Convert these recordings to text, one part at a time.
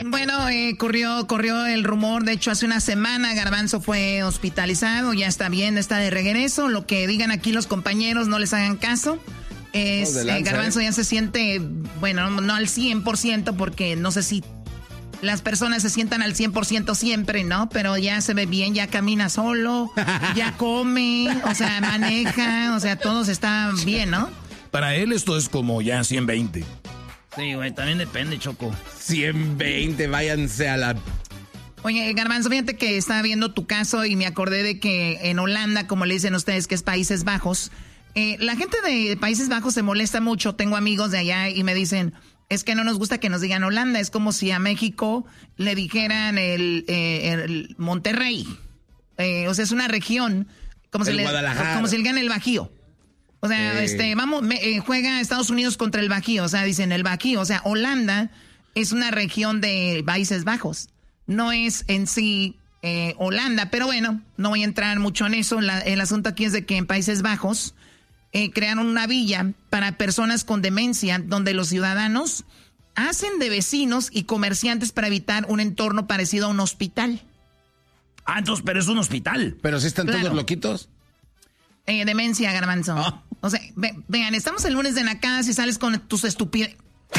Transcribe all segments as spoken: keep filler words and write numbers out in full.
Bueno, eh, corrió, corrió el rumor, de hecho hace una semana Garbanzo fue hospitalizado, ya está bien, está de regreso, lo que digan aquí los compañeros no les hagan caso. Es, lanza, eh, Garbanzo eh. ya se siente, bueno, no al cien por ciento porque no sé si las personas se sientan al cien por ciento siempre, ¿no? Pero ya se ve bien, ya camina solo, ya come, o sea, maneja, o sea, todo está bien, ¿no? Para él esto es como ya ciento veinte. Sí, güey, también depende, Choco. ciento veinte, váyanse a la... Oye, Garbanzo, fíjate que estaba viendo tu caso y me acordé de que en Holanda, como le dicen ustedes, que es Países Bajos, eh, la gente de Países Bajos se molesta mucho. Tengo amigos de allá y me dicen... Es que no nos gusta que nos digan Holanda. Es como si a México le dijeran el, eh, el Monterrey. Eh, o sea, es una región. Como si, le, como si le digan el Bajío. O sea, eh. este, vamos, me, eh, juega Estados Unidos contra el Bajío. O sea, dicen el Bajío. O sea, Holanda es una región de Países Bajos. No es en sí eh, Holanda. Pero bueno, no voy a entrar mucho en eso. La, el asunto aquí es de que en Países Bajos... Eh, crearon una villa para personas con demencia donde los ciudadanos hacen de vecinos y comerciantes para evitar un entorno parecido a un hospital. Ah, entonces, pero es un hospital. ¿Pero si están claro. todos loquitos? Eh, demencia, Garbanzo. Oh. O sea, ve, vean, estamos el lunes de nacadas y sales con tus estupideces.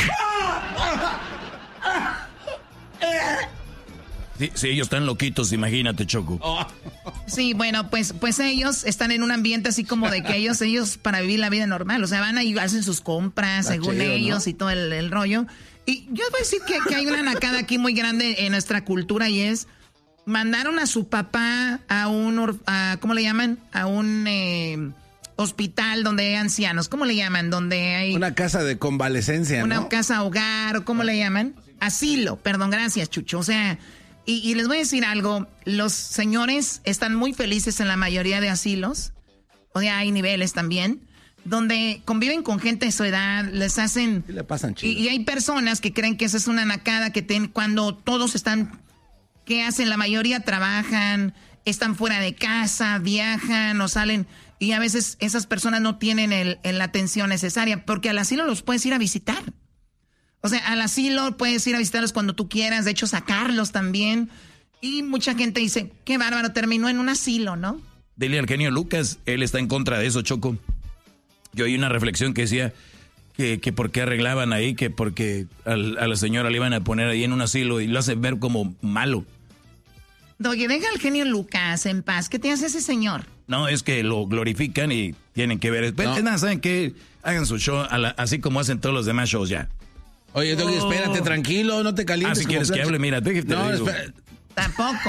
Sí, sí, ellos están loquitos, imagínate, Choco. Oh. Sí, bueno, pues, pues ellos están en un ambiente así como de que ellos, ellos para vivir la vida normal, o sea, van ahí, hacen sus compras, Está según chido, ellos, ¿no? Y todo el, el rollo. Y yo voy a decir que, que hay una nacada aquí muy grande en nuestra cultura y es, mandaron a su papá a un, a, ¿cómo le llaman? A un eh, hospital donde hay ancianos, ¿cómo le llaman? Donde hay... Una casa de convalecencia, Una ¿no? casa hogar, ¿o cómo le llaman? Asilo, perdón, gracias, Chucho, o sea... Y, y les voy a decir algo, los señores están muy felices en la mayoría de asilos, o sea, hay niveles también, donde conviven con gente de su edad, les hacen... Sí le pasan chido. Y, y hay personas que creen que esa es una nacada, que ten, cuando todos están, ¿qué hacen? La mayoría trabajan, están fuera de casa, viajan o salen, y a veces esas personas no tienen el, el, la atención necesaria, porque al asilo los puedes ir a visitar. O sea, al asilo puedes ir a visitarlos cuando tú quieras, de hecho sacarlos también. Y mucha gente dice, qué bárbaro, terminó en un asilo, ¿no? Dile al genio Lucas, él está en contra de eso, Choco. Yo oí una reflexión que decía que, que por qué arreglaban ahí, que porque al, a la señora le iban a poner ahí en un asilo y lo hacen ver como malo. Oye, deja al genio Lucas en paz, ¿qué te hace ese señor? No, es que lo glorifican y tienen que ver. No. Es nada, ¿saben qué? Hagan su show a la, así como hacen todos los demás shows ya. Oye, Doggy, oh. espérate, tranquilo, no te calientes. Ah, si quieres que hable, mira, te, te no, digo. Espera. Tampoco.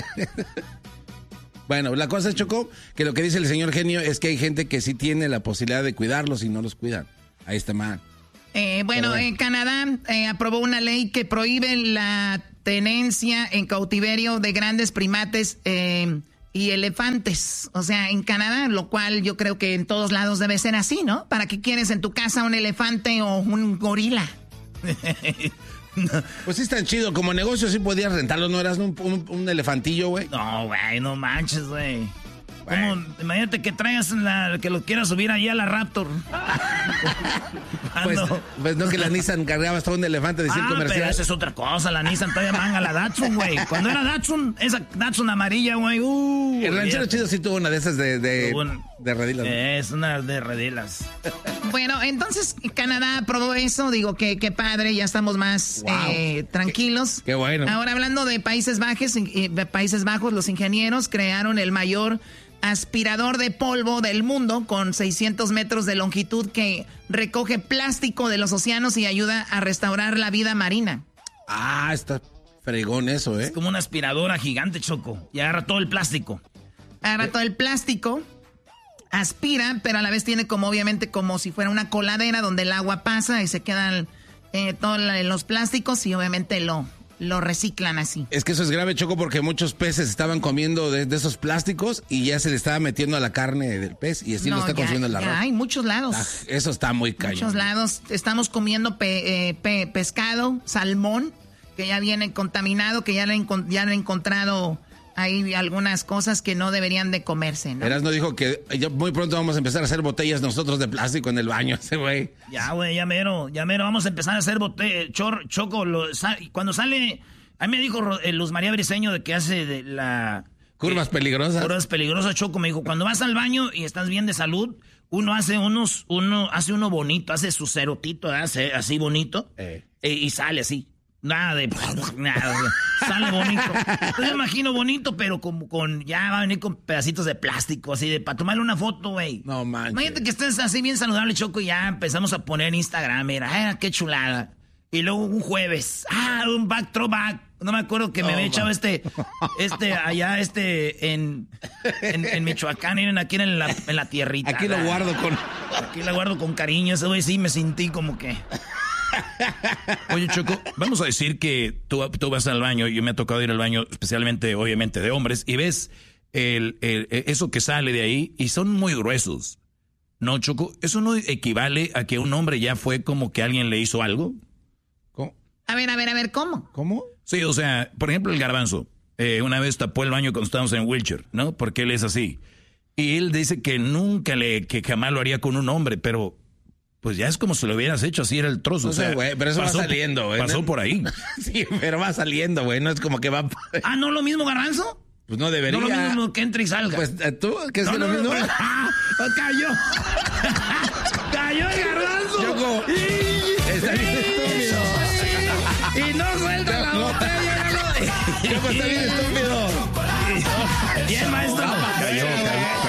Bueno, la cosa es, Choco, que lo que dice el señor genio es que hay gente que sí tiene la posibilidad de cuidarlos y no los cuidan. Ahí está mal. Eh, bueno, en Canadá eh, aprobó una ley que prohíbe la tenencia en cautiverio de grandes primates eh, y elefantes. O sea, en Canadá, lo cual yo creo que en todos lados debe ser así, ¿no? ¿Para qué quieres en tu casa un elefante o un gorila? No. Pues sí, están chido. Como negocio sí podías rentarlo, ¿no? Eras un, un, un elefantillo, güey. No, güey, no manches, güey. Bueno. Imagínate que traigas la, que lo quieras subir allá a la Raptor. pues, pues no, que la Nissan cargaba hasta un elefante de cien ah, comercial. Pero esa es otra cosa, la Nissan todavía manga la Datsun, güey. Cuando era Datsun, esa Datsun amarilla, güey. Uh, el ranchero chido sí tuvo una de esas de, de, un, de redilas. Es una de redilas. Bueno, entonces Canadá aprobó eso, digo que qué padre, ya estamos más wow. eh, tranquilos. Qué, qué bueno. Ahora hablando de Países Bajos, eh, Países Bajos, los ingenieros crearon el mayor aspirador de polvo del mundo con seiscientos metros de longitud que recoge plástico de los océanos y ayuda a restaurar la vida marina. Ah, está fregón eso, ¿eh? Es como una aspiradora gigante, Choco, y agarra todo el plástico. Agarra todo el plástico, aspira, pero a la vez tiene como obviamente como si fuera una coladera donde el agua pasa y se quedan eh, todos los plásticos y obviamente lo... lo reciclan así. Es que eso es grave, Choco, porque muchos peces estaban comiendo de, de esos plásticos y ya se le estaba metiendo a la carne del pez y así no, lo está ya, consumiendo el arroz. Ya hay muchos lados. Ah, eso está muy cañón. Muchos lados. Estamos comiendo pe, eh, pe, pescado, salmón, que ya viene contaminado, que ya lo han ya lo encontrado hay algunas cosas que no deberían de comerse, ¿no? Erasmo dijo que ya muy pronto vamos a empezar a hacer botellas nosotros de plástico en el baño, ese güey. Ya, güey, ya mero, ya mero, vamos a empezar a hacer botellas, chor, choco, lo, sa, cuando sale, a mí me dijo eh, Luz María Briseño de que hace de la... Curvas eh, peligrosas. Curvas peligrosas, Choco, me dijo, cuando vas al baño y estás bien de salud, uno hace unos, uno hace uno bonito, hace su cerotito, hace así bonito, eh. Eh, y sale así. Nada de... Nada, sale bonito. Entonces me imagino bonito, pero como con... Ya va a venir con pedacitos de plástico, así de... Para tomarle una foto, güey. No manches. Imagínate que estés así bien saludable, Choco, y ya empezamos a poner en Instagram. Mira, ay, qué chulada. Y luego un jueves, ah, un back throwback. No me acuerdo que me oh, había echado este... Este, allá, este... En, en, en Michoacán, miren, aquí en la, en la tierrita. Aquí lo guardo con... Aquí lo guardo con cariño. Ese güey sí me sentí como que... Oye, Choco, vamos a decir que tú, tú vas al baño, yo me ha tocado ir al baño, especialmente, obviamente, de hombres, y ves el, el, eso que sale de ahí, y son muy gruesos. ¿No, Choco? ¿Eso no equivale a que un hombre ya fue como que alguien le hizo algo? ¿Cómo? A ver, a ver, a ver, ¿cómo? ¿Cómo? Sí, o sea, por ejemplo, el Garbanzo, eh, una vez tapó el baño cuando estábamos en wheelchair, ¿no? Porque él es así. Y él dice que nunca le, que jamás lo haría con un hombre, pero... Pues ya es como si lo hubieras hecho, así era el trozo. No o sea, sé, güey, pero eso pasó, va saliendo, güey. Pasó por ahí. Sí, pero va saliendo, güey. No es como que va... Ah, ¿no lo mismo, Garbanzo? Pues no debería. No lo mismo que entre y salga. Pues tú, que es no, que no, lo mismo. No, ¡ah! ¡Cayó! ¡Cayó el Garbanzo! Choco. Está bien estúpido. Y no suelta la botella. Choco, está bien estúpido. Bien, maestro. Cayó, cayó.